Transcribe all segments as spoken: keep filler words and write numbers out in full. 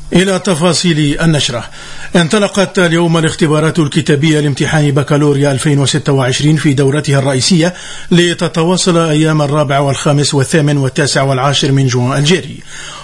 إلى تفاصيل النشرة. انطلقت اليوم الاختبارات الكتابية لامتحان بكالوريا ألفين وستة وعشرين في دورتها الرئيسية لتتواصل أيام الرابع والخامس والثامن والتاسع والعاشر من جوان الجاري.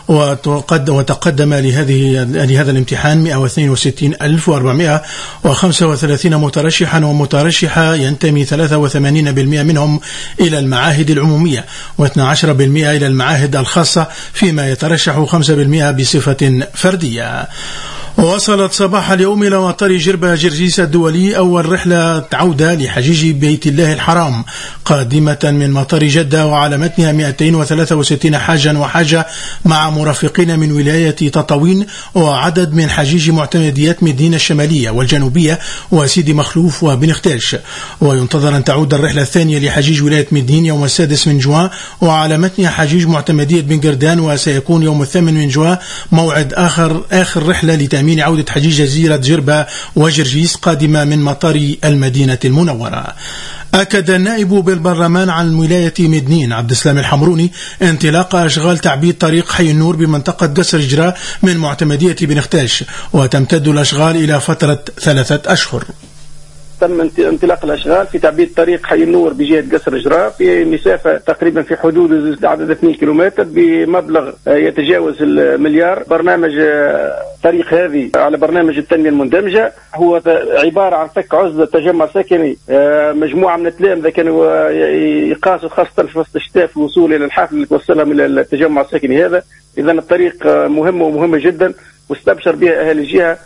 وتقدم لهذه لهذا الامتحان مئة واثنين وستين ألف وأربعمئة وخمسة وثلاثين مترشحا ومترشحة، ينتمي ثلاثة وثمانين بالمئة منهم إلى المعاهد العمومية واثني عشر بالمئة إلى المعاهد الخاصة، فيما يترشح خمسة بالمئة بصفة فردية. وصلت صباح اليوم إلى مطار جربة جرجيس الدولي أول رحلة عودة لحجيج بيت الله الحرام، قادمة من مطار جدة وعلى متنها مئتين وثلاثة وستين حاجا وحاجة مع مرافقين من ولاية تطاوين وعدد من حجيج معتمديات مدينة الشمالية والجنوبية وسيدي مخلوف وبن ختاش. وينتظر أن تعود الرحلة الثانية لحجيج ولاية مدين يوم السادس من جوان وعلى متنها حجيج معتمدية بن قردان، وسيكون يوم الثامن من جوان موعد آخر آخر رحلة لتأمين من عودة حجيج جزيرة جربة وجرجيس قادمة من مطار المدينة المنورة. أكد النائب بالبرلمان عن ولاية مدنين عبد السلام الحمروني انطلاق أشغال تعبيد طريق حي النور بمنطقة قصر جراء من معتمدية بن ختاش، وتمتد الأشغال إلى فترة ثلاثة أشهر. تم انطلاق الاشغال في تعبيد طريق حي النور بجهه قصر جراء في مسافه تقريبا في حدود عدد اثنين كيلومتر بمبلغ يتجاوز المليار. برنامج طريق هذه على برنامج التنميه المندمجه هو عباره عن فك عزله تجمع سكني، مجموعه من التلامذه كانوا يقاسوا خاصه في فصل الشتاء في الوصول الى الحافل اللي توصلهم الى التجمع السكني هذا. اذا الطريق مهمه ومهمه جدا واستبشر بها اهالي الجهه.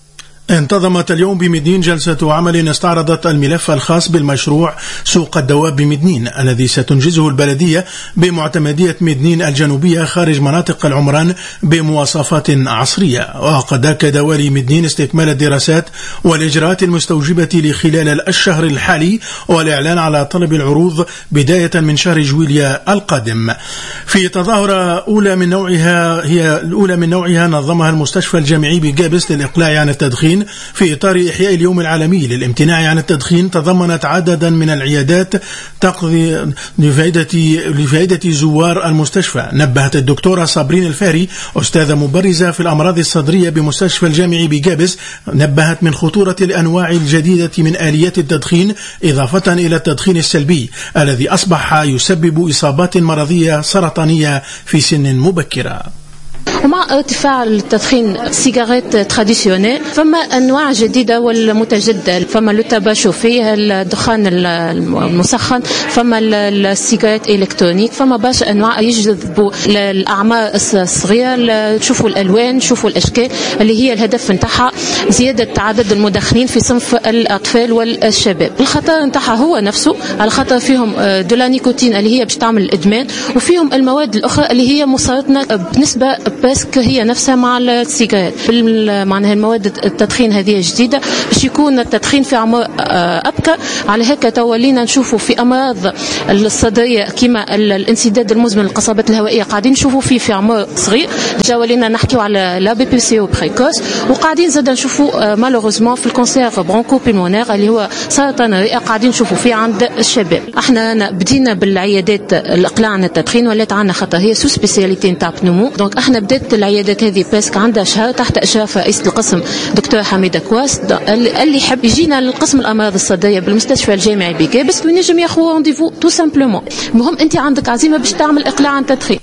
انتظمت اليوم بمدين جلسة عمل استعرضت الملف الخاص بالمشروع سوق الدواب بمدنين الذي ستنجزه البلدية بمعتمدية مدنين الجنوبية خارج مناطق العمران بمواصفات عصرية. وقد أكد والي مدنين استكمال الدراسات والإجراءات المستوجبة لخلال الشهر الحالي والإعلان على طلب العروض بداية من شهر جويليا القادم. في تظاهرة أولى من نوعها هي الأولى من نوعها نظمها المستشفى الجامعي بجابس للإقلاع عن التدخين في إطار إحياء اليوم العالمي للامتناع عن التدخين، تضمنت عددا من العيادات تقضي لفائدة لفائدة زوار المستشفى. نبهت الدكتورة صابرين الفاري أستاذة مبرزة في الأمراض الصدرية بمستشفى الجامعي بجابس، نبهت من خطورة الأنواع الجديدة من آليات التدخين إضافة إلى التدخين السلبي الذي أصبح يسبب إصابات مرضية سرطانية في سن مبكرة. ومع ارتفاع التدخين السيجارات تراديسيونيل فما انواع جديده والمتجدده، فما التباشوفي الدخان المسخن، فما السيجارات الكترونيك، فما باش انواع يجذبوا الاعمار الصغيره. تشوفوا الالوان، تشوفوا الاشكال اللي هي الهدف نتاعها زياده عدد المدخنين في صنف الاطفال والشباب. الخطر نتاعها هو نفسه على خاطر فيهم دولا نيكوتين اللي هي باش تعمل الادمان، وفيهم المواد الاخرى اللي هي مسرطنه بنسبه باسك هي نفسها مع السيجارات. معناها المواد التدخين هذه جديده باش يكون التدخين في عمر ابكر. على هيك تولينا نشوفوا في امراض الصدريه كما الانسداد المزمن للقصبات الهوائيه قاعدين نشوفوا فيه في عمر صغير. جا ولينا نحكيو على لا بي بي سي او بريكوس، وقاعدين زاد نشوفوا مالوغوزمون في الكونسير برونكو بيلمونير اللي هو سرطان الرئه قاعدين نشوفوا فيه عند الشباب. احنا بدينا بالعيادات الاقلاع عن التدخين، ولات عندنا خاطر هي سو سبيسياليتي نتاع بنومو. دونك احنا بدات العيادات هذه باسك عندها شهر تحت اشراف رئيس القسم دكتور حميده كواس، اللي يحب يجينا للقسم الامراض الصدريه بالمستشفى الجامعي بجابس وينجم ياخذ رونديفو تو سامبلومون. المهم انت عندك عزيمه باش تعمل اقلاع عن التدخين.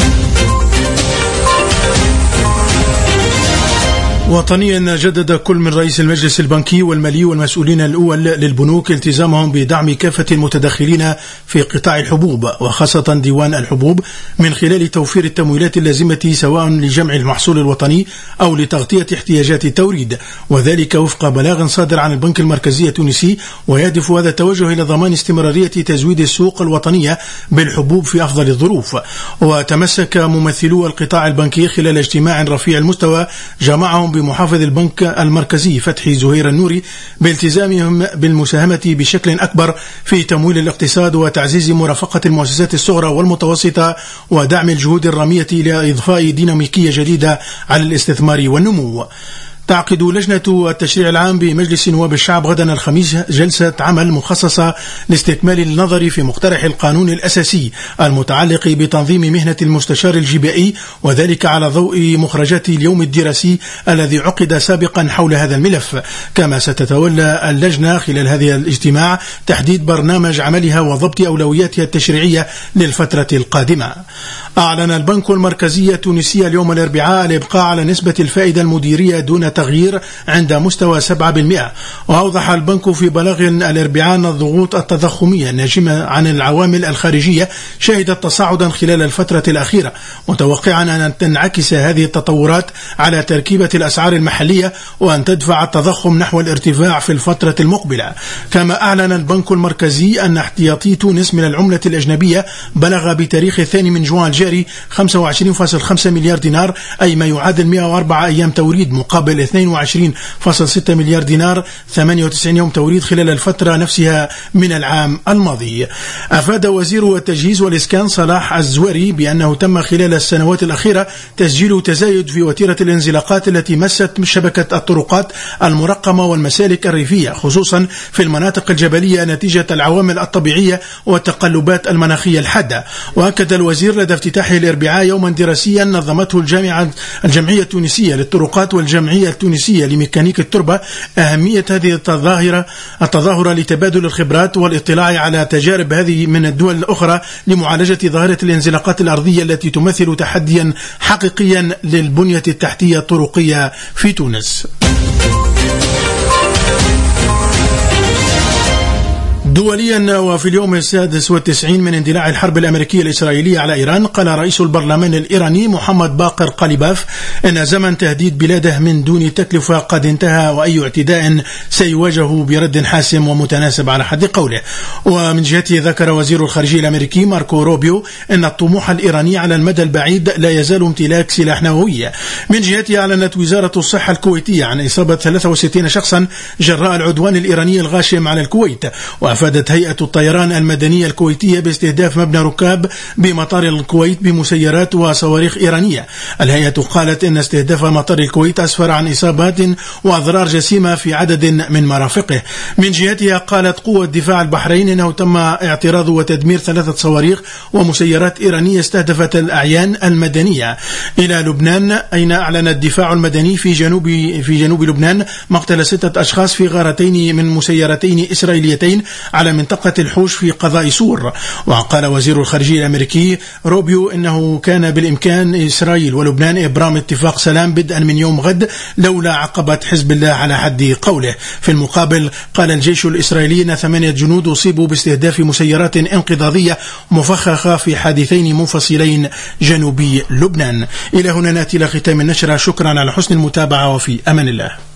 وطنيا جدد كل من رئيس المجلس البنكي والمالي والمسؤولين الأول للبنوك التزامهم بدعم كافة المتدخلين في قطاع الحبوب وخاصة ديوان الحبوب من خلال توفير التمويلات اللازمة سواء لجمع المحصول الوطني أو لتغطية احتياجات التوريد، وذلك وفق بلاغ صادر عن البنك المركزي التونسي. ويهدف هذا التوجه إلى ضمان استمرارية تزويد السوق الوطنية بالحبوب في أفضل الظروف. وتمسك ممثلو القطاع البنكي خلال اجتماع رفيع المستوى جمعهم بمحافظ البنك المركزي فتحي زهير النوري بالتزامهم بالمساهمة بشكل أكبر في تمويل الاقتصاد وتعزيز مرافقة المؤسسات الصغرى والمتوسطة ودعم الجهود الرامية إلى إضفاء ديناميكية جديدة على الاستثمار والنمو. تعقد لجنة التشريع العام بمجلس نواب الشعب غدا الخميس جلسة عمل مخصصة لاستكمال النظر في مقترح القانون الأساسي المتعلق بتنظيم مهنة المستشار الجبائي، وذلك على ضوء مخرجات اليوم الدراسي الذي عقد سابقا حول هذا الملف. كما ستتولى اللجنة خلال هذا الاجتماع تحديد برنامج عملها وضبط أولوياتها التشريعية للفترة القادمة. أعلن البنك المركزي التونسي اليوم الأربعاء الإبقاء على نسبة الفائدة المديرية دون تغيير عند مستوى سبعة بالمئة. وأوضح البنك في بلاغ الأربعاء أن الضغوط التضخمية الناجمة عن العوامل الخارجية شهدت تصاعدا خلال الفترة الأخيرة، متوقعا أن تنعكس هذه التطورات على تركيبة الأسعار المحلية وأن تدفع التضخم نحو الارتفاع في الفترة المقبلة. كما أعلن البنك المركزي أن احتياطي تونس من العملة الأجنبية بلغ بتاريخ الثاني من جوان الجاري خمسة وعشرين فاصلة خمسة مليار دينار، أي ما يعادل مئة وأربعة أيام توريد، مقابل اثنين وعشرين فاصلة ستة مليار دينار ثمانية وتسعين يوم توريد خلال الفترة نفسها من العام الماضي. أفاد وزير التجهيز والإسكان صلاح الزواري بأنه تم خلال السنوات الأخيرة تسجيل تزايد في وتيرة الانزلاقات التي مست شبكة الطرقات المرقمة والمسالك الريفية، خصوصا في المناطق الجبلية نتيجة العوامل الطبيعية والتقلبات المناخية الحادة. وأكد الوزير لدى افتتاحه الأربعاء يوما دراسيا نظمته الجامعة الجمعية التونسية للطرقات والجمعية التونسية لميكانيك التربة أهمية هذه التظاهرة التظاهرة لتبادل الخبرات والاطلاع على تجارب هذه من الدول الأخرى لمعالجة ظاهرة الانزلاقات الأرضية التي تمثل تحديا حقيقيا للبنية التحتية الطرقية في تونس. دوليا، وفي اليوم السادس والتسعين من اندلاع الحرب الأمريكية الإسرائيلية على إيران، قال رئيس البرلمان الإيراني محمد باقر قليباف إن زمن تهديد بلاده من دون تكلفة قد انتهى، وأي اعتداء سيواجه برد حاسم ومتناسب على حد قوله. ومن جهته ذكر وزير الخارجية الأمريكي ماركو روبيو أن الطموح الإيراني على المدى البعيد لا يزال امتلاك سلاح نووي. من جهته أعلنت وزارة الصحة الكويتية عن إصابة ثلاثة وستين شخصا جراء العدوان الإيراني الغاشم على الكويت. وأفادت هيئة الطيران المدنية الكويتية باستهداف مبنى ركاب بمطار الكويت بمسيرات وصواريخ إيرانية. الهيئة قالت إن استهداف مطار الكويت أسفر عن إصابات وأضرار جسيمة في عدد من مرافقه. من جهتها قالت قوة دفاع البحرين إنه تم اعتراض وتدمير ثلاثة صواريخ ومسيرات إيرانية استهدفت الأعيان المدنية. إلى لبنان، أين أعلن الدفاع المدني في جنوب في جنوب لبنان مقتل ستة أشخاص في غارتين من مسيرتين إسرائيليتين على منطقة الحوش في قضاء سور. وقال وزير الخارجية الأمريكي روبيو إنه كان بالإمكان إسرائيل ولبنان إبرام اتفاق سلام بدءا من يوم غد لولا عقبة حزب الله على حد قوله. في المقابل قال الجيش الإسرائيلي أن ثمانية جنود أصيبوا باستهداف مسيرات انقضاضية مفخخة في حادثين منفصلين جنوبي لبنان. إلى هنا نأتي إلى ختام النشرة. شكرا على حسن المتابعة وفي أمان الله.